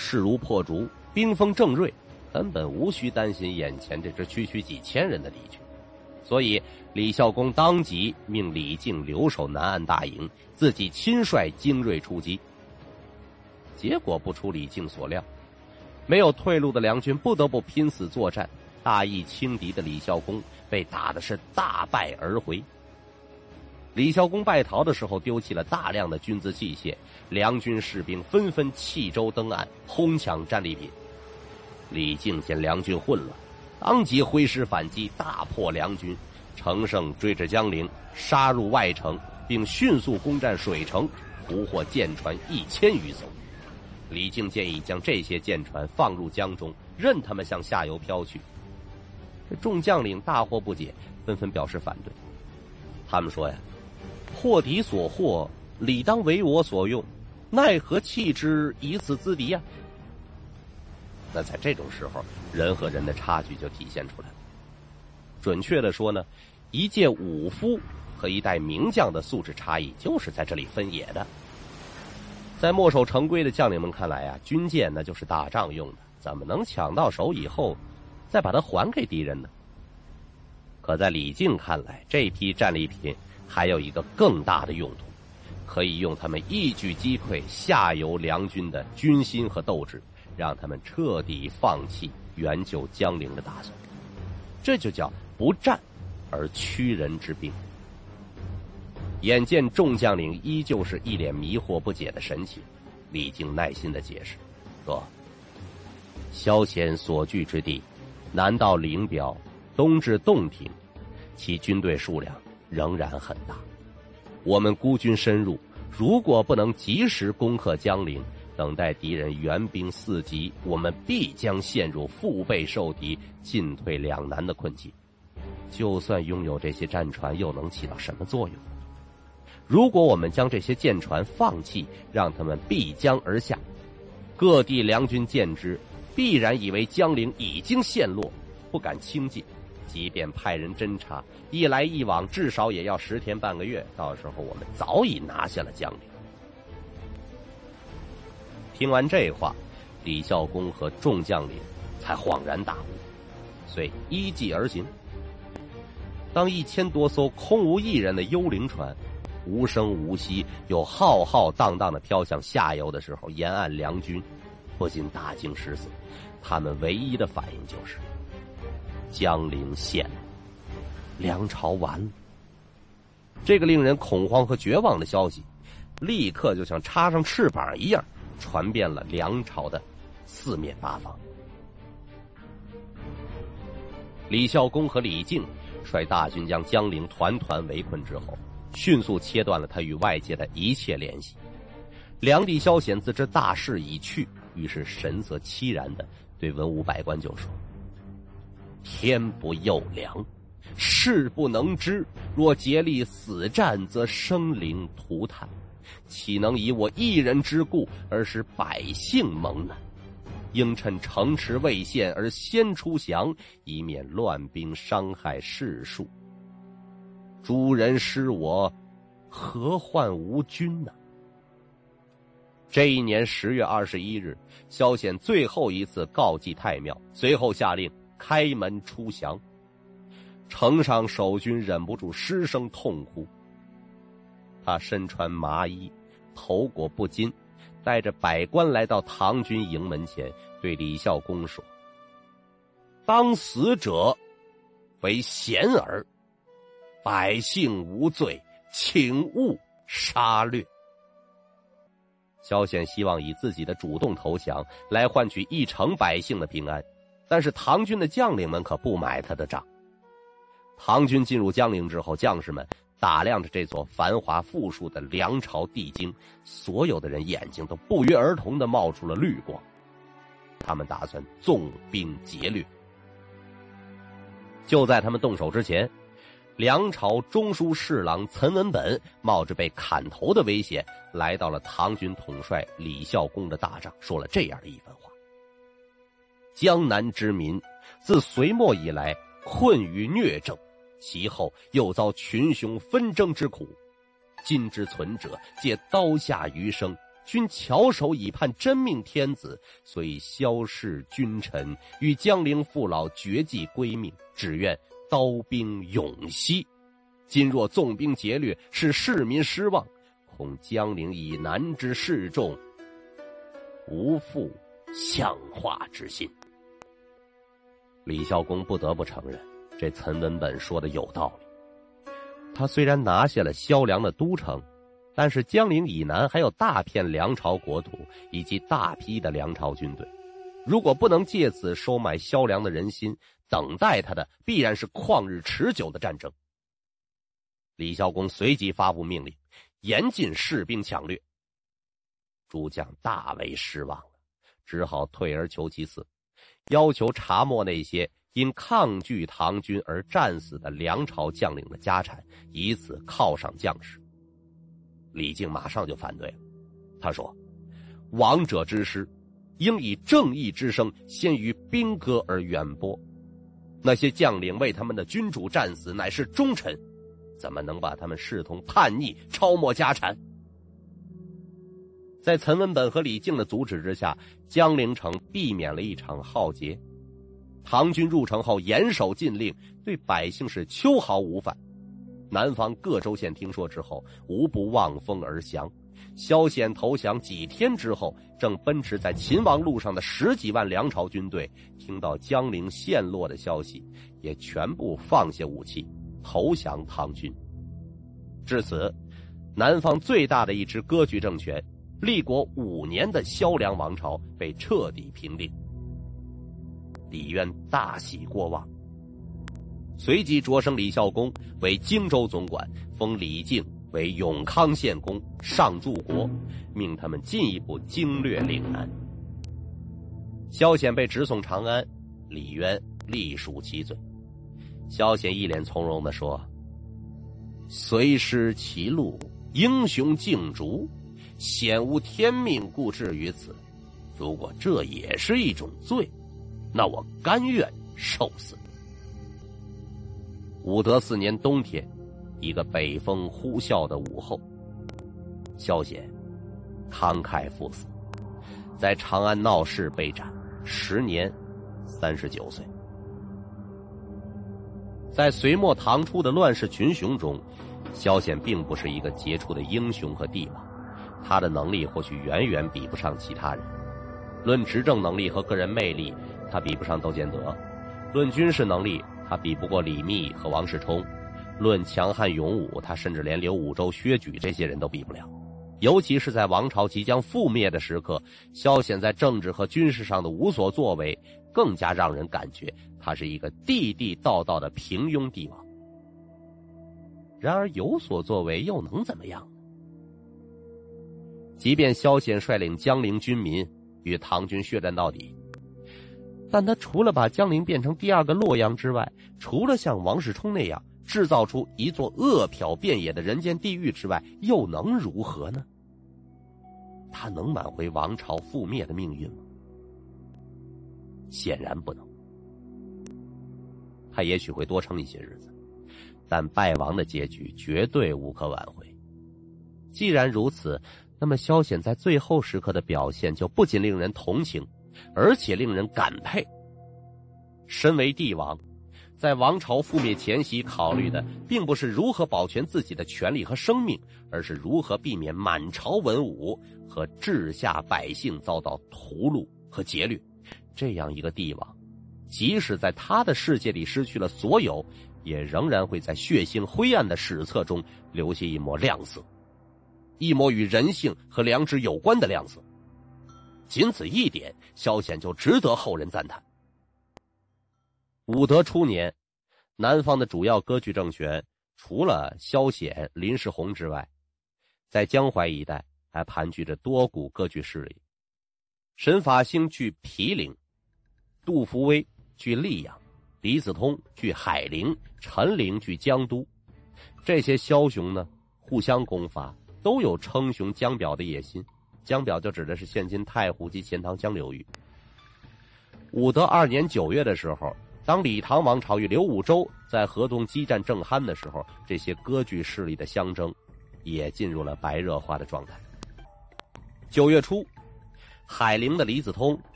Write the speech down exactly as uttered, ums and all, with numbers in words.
势如破竹，兵锋正锐，根本无需担心眼前这支区区几千人的敌军。所以李孝公当即命李靖留守南岸大营，自己亲率精锐出击。结果不出李靖所料，没有退路的梁军不得不拼死作战，大意轻敌的李孝公被打的是大败而回。李孝公败逃的时候丢弃了大量的军资器械，梁军士兵纷纷弃舟登岸，哄抢战利品。李靖见梁军混乱，当即挥师反击，大破梁军，乘胜追至江陵，杀入外城，并迅速攻占水城，俘获舰船一千余艘。李靖建议将这些舰船放入江中，任他们向下游飘去。这众将领大惑不解，纷纷表示反对。他们说呀，破敌所获，理当为我所用，奈何弃之以此资敌呀？那在这种时候，人和人的差距就体现出来了。准确的说呢，一介武夫和一代名将的素质差异就是在这里分野的。在墨守成规的将领们看来啊，军舰那就是打仗用的，怎么能抢到手以后再把它还给敌人呢？可在李靖看来，这批战利品还有一个更大的用途，可以用他们一举击溃下游梁军的军心和斗志，让他们彻底放弃援救江陵的打算。这就叫不战而屈人之兵。眼见众将领依旧是一脸迷惑不解的神情，李靖耐心地解释说，萧显所据之地，南到灵表，东至洞庭，其军队数量仍然很大。我们孤军深入，如果不能及时攻克江陵，等待敌人援兵四击，我们必将陷入腹背受敌、进退两难的困境。就算拥有这些战船，又能起到什么作用？如果我们将这些舰船放弃，让他们避江而下，各地梁军见之，必然以为江陵已经陷落，不敢轻进。即便派人侦察，一来一往至少也要十天半个月，到时候我们早已拿下了江陵。听完这话，李孝公和众将领才恍然大悟，遂依计而行。当一千多艘空无一人的幽灵船无声无息又浩浩荡荡地飘向下游的时候，沿岸梁军不禁大惊失色，他们唯一的反应就是江陵陷了，梁朝完了。这个令人恐慌和绝望的消息立刻就像插上翅膀一样传遍了梁朝的四面八方。李孝公和李靖率大军将江陵团团围困之后，迅速切断了他与外界的一切联系。梁帝萧显自知大势已去，于是神色凄然地对文武百官就说，天不佑梁，事不能支，若竭力死战，则生灵涂炭，岂能以我一人之故而使百姓蒙难？应趁城池未陷而先出降，以免乱兵伤害士庶。诸人失我，何患无君呢？这一年十月二十一日，萧显最后一次告祭太庙，随后下令开门出降。城上守军忍不住失声痛哭。他身穿麻衣，头裹布巾，带着百官来到唐军营门前，对李孝公说，当死者为贤儿，百姓无罪，请勿杀掠。萧显希望以自己的主动投降来换取一城百姓的平安，但是唐军的将领们可不买他的账。唐军进入江陵之后，将士们打量着这座繁华富庶的梁朝帝京，所有的人眼睛都不约而同地冒出了绿光。他们打算纵兵劫掠。就在他们动手之前，梁朝中书侍郎岑文本冒着被砍头的危险来到了唐军统帅李孝公的大帐，说了这样的一番话：江南之民自隋末以来困于虐政，其后又遭群雄纷争之苦，今之存者皆刀下余生， 均翘首以盼真命天子，遂萧氏君臣，与江陵父老绝迹归命，只愿刀兵永息。今若纵兵劫掠，使市民失望，恐江陵以南之士众无复相化之心。李孝公不得不承认，这岑文本说的有道理。他虽然拿下了萧梁的都城，但是江陵以南还有大片梁朝国土以及大批的梁朝军队，如果不能借此收买萧梁的人心，等待他的必然是旷日持久的战争。李孝公随即发布命令，严禁士兵抢掠。诸将大为失望了，只好退而求其次，要求查没那些因抗拒唐军而战死的梁朝将领的家产，以此犒赏将士。李靖马上就反对了，他说：王者之师，应以正义之声先于兵戈而远播。那些将领为他们的君主战死，乃是忠臣，怎么能把他们视同叛逆，抄没家产？在岑文本和李靖的阻止之下，江陵城避免了一场浩劫。唐军入城后严守禁令，对百姓是秋毫无犯。南方各州县听说之后，无不望风而降。萧显投降几天之后，正奔驰在秦王路上的十几万梁朝军队，听到江陵陷落的消息，也全部放下武器，投降唐军。至此，南方最大的一支割据政权，立国五年的萧梁王朝被彻底平定。李渊大喜过望，随即擢升李孝公为荆州总管，封李靖为永康县公、上柱国，命他们进一步经略岭南。萧显被直送长安，李渊隶属其罪。萧显一脸从容地说：虽失其路，英雄竞逐，显无天命，故至于此。如果这也是一种罪，那我甘愿受死。武德四年冬天，一个北风呼啸的午后，萧显慷慨赴死，在长安闹市被斩，时年三十九岁。在隋末唐初的乱世群雄中，萧显并不是一个杰出的英雄和帝王，他的能力或许远远比不上其他人。论执政能力和个人魅力，他比不上窦建德；论军事能力，他比不过李密和王世充；论强悍勇武，他甚至连刘武周、薛举这些人都比不了。尤其是在王朝即将覆灭的时刻，萧显在政治和军事上的无所作为，更加让人感觉他是一个地地道道的平庸帝王。然而有所作为又能怎么样？即便萧显率领江陵军民与唐军血战到底，但他除了把江陵变成第二个洛阳之外，除了像王世充那样制造出一座恶殍遍野的人间地狱之外，又能如何呢？他能挽回王朝覆灭的命运吗？显然不能。他也许会多撑一些日子，但败亡的结局绝对无可挽回。既然如此，那么萧显在最后时刻的表现就不仅令人同情，而且令人感佩。身为帝王，在王朝覆灭前夕考虑的并不是如何保全自己的权利和生命，而是如何避免满朝文武和治下百姓遭到屠戮和劫掠。这样一个帝王，即使在他的世界里失去了所有，也仍然会在血腥灰暗的史册中留下一抹亮色，一抹与人性和良知有关的亮色。仅此一点，萧显就值得后人赞叹。武德初年，南方的主要割据政权除了萧显、林世宏之外，在江淮一带还盘踞着多股割据势力。沈法兴据毗陵，杜伏威据溧阳，李子通据海陵，陈陵据江都。这些枭雄呢，互相攻伐，都有称雄江表的野心。江表就指的是现今太湖及钱塘江流域。武德二年九月的时候，当李唐王朝与刘武周在河东激战正酣的时候，这些割据势力的相争也进入了白热化的状态。 九月初，海陵的李子通